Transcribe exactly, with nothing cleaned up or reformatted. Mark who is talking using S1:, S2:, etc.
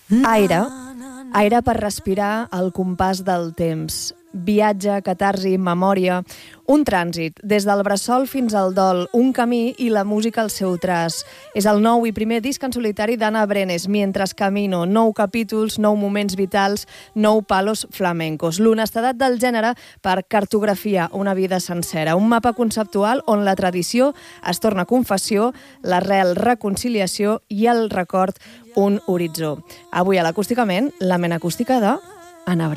S1: Aire, aire per respirar al compàs del temps. Viatge, catarsi, memòria, un trànsit, des del bressol fins al dol, un camí i la música al seu traç. És el nou i primer disc en solitari d'Anna Brenes, Mientras camino, nou capítols, nou moments vitals, nou palos flamencos. L'honestedat del gènere per cartografiar una vida sencera, un mapa conceptual on la tradició es torna confessió, l'arrel reconciliació i el record un horitzó. Avui a l'Acústicament, la ment acústica de Anna Brenes.